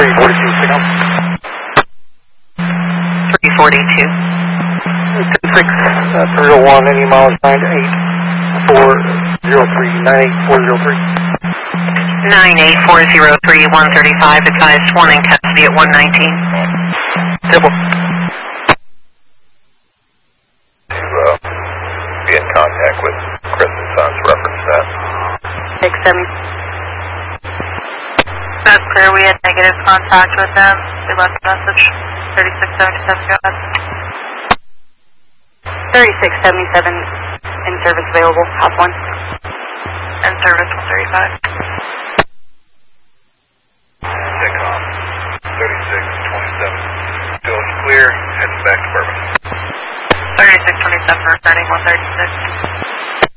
342 signal. 342. 301, any miles 98403, 98403, 135, advised 1 in custody at 119. Simple. To be in contact with Chris and Sons, reference that. 670. That's clear. We had negative contact with them. They left a message. 3677, go ahead. 3677 in service available, half 1. In service 135. TACOM 3627. Still clear, heading back to Bourbon. 3627, returning 136.